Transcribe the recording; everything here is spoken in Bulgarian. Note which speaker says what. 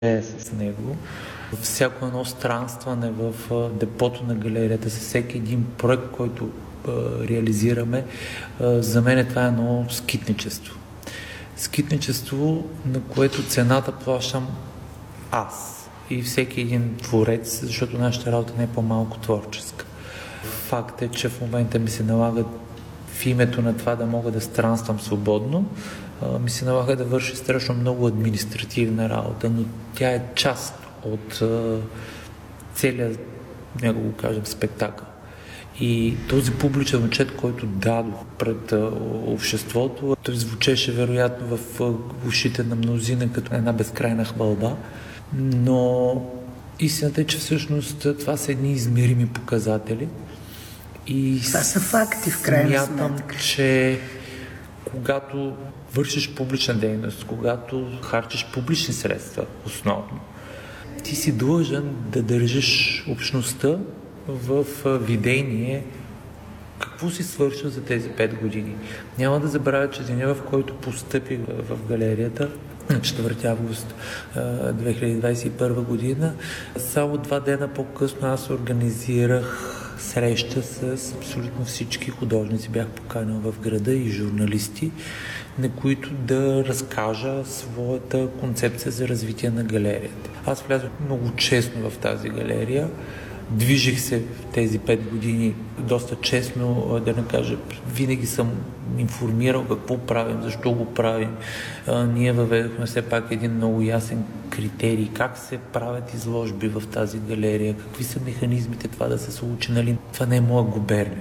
Speaker 1: с него. Всяко едно странстване в депото на галерията, с всеки един проект, който реализираме, за мен това е едно скитничество. Скитничество, на което цената плащам аз и всеки един творец, защото нашата работа не е по-малко творческа. Факт е, че в момента ми се налага в името на това да мога да странствам свободно, ми се налага да върши страшно много административна работа, но тя е част от целия, нека го кажем, спектакъл. И този публичен отчет, който дадох пред обществото, той звучеше вероятно в ушите на мнозина като една безкрайна хвалба, но истината е, че всъщност това са едни измерими показатели. И
Speaker 2: това са факти в крайна сметка.
Speaker 1: Смятам, че когато вършиш публична дейност, когато харчиш публични средства основно, ти си длъжен да държиш общността в видение какво си свършил за тези 5 години. Няма да забравя, че деня, в който постъпих в галерията, на 4 август 2021 година, само 2 дена по-късно аз организирах среща с абсолютно всички художници. Бях поканил в града и журналисти, на които да разкажа своята концепция за развитие на галерията. Аз влязох много честно в тази галерия. Движих се в тези 5 години доста честно, да не кажа, винаги съм информирал какво правим, защо го правим. Ние въведохме все пак един много ясен критерий, как се правят изложби в тази галерия, какви са механизмите това да се случи, нали? Това не е моя губерния.